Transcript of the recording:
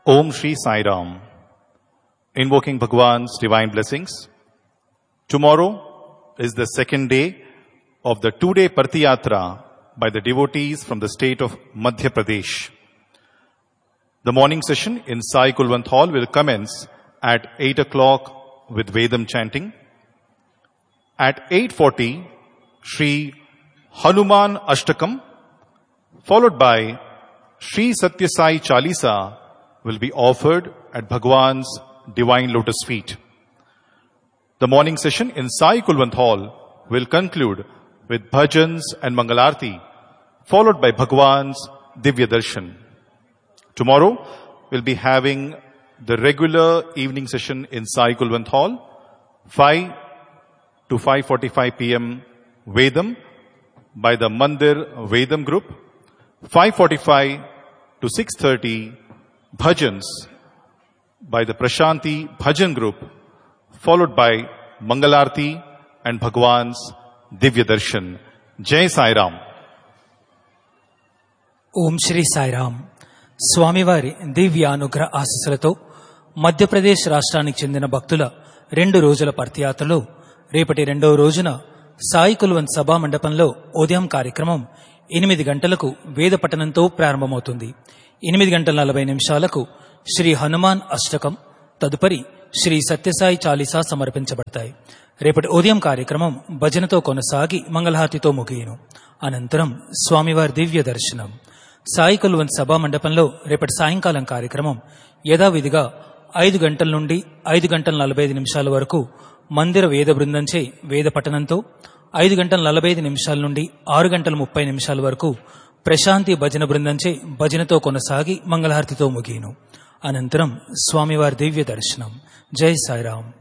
Om Shri Sai Ram. Invoking Bhagwan's divine blessings. Tomorrow is the second day of the 2-day Partiyatra by the devotees from the state of Madhya Pradesh. The morning session in Sai Kulwant Hall will commence at 8 o'clock with Vedam chanting. At 8:40, Shri Hanuman Ashtakam, followed by Shri Satya Sai Chalisa, will be offered at Bhagwan's divine lotus feet. The morning session in Sai Kulwant Hall will conclude with bhajans and Mangalarti, followed by Bhagwan's Divya Darshan. Tomorrow we'll be having the regular evening session in Sai Kulwant Hall, 5 to 5:45 p.m. Vedam by the Mandir Vedam group, 5:45 to 6:30 bhajans by the Prashanti Bhajan group, followed by Mangalarti and Bhagwan's Divya Darshan. Jai Sai Ram. Om Shri Sai Ram. స్వామివారి దివ్య అనుగ్రహ ఆశీస్సులతో మధ్యప్రదేశ్ రాష్ట్రానికి చెందిన భక్తుల 2 రోజుల పర్తియాత్రలో రేపటి 2వ రోజున సాయి కుల్వంత్ సభా మండపంలో ఉదయం కార్యక్రమం 8 గంటలకు వేద పఠనంతో ప్రారంభమవుతుంది. 8:40 శ్రీ హనుమాన్ అష్టకం, తదుపరి శ్రీ సత్యసాయి చాలీసా సమర్పించబడతాయి. రేపటి ఉదయం కార్యక్రమం భజనతో కొనసాగి మంగళహారతితో ముగియును. అనంతరం స్వామివారి దివ్య దర్శనం. సాయి కుల్వంత్ సభా మండపంలో రేపటి సాయంకాలం కార్యక్రమం యథావిధిగా 5 గంటల నుండి 5:45 వరకు మందిర వేద బృందంచే వేద పఠనంతో, 5:45 నుండి 6:30 వరకు ప్రశాంతి భజన బృందంచే భజనతో కొనసాగి మంగళహారతితో ముగియును. అనంతరం స్వామివారి దివ్య దర్శనం. జై సాయిరాం.